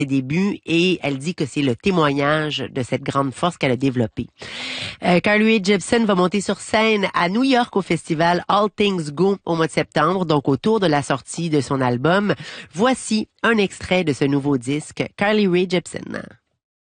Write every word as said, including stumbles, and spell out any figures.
ses débuts et elle dit que c'est le témoignage de cette grande force qu'elle a développée. Euh, Carly Rae Jepsen va monter sur scène à New York au festival All Things Go au mois de septembre, donc autour de la sortie de son album. Voici un extrait de ce nouveau disque, Carly Rae Jepsen.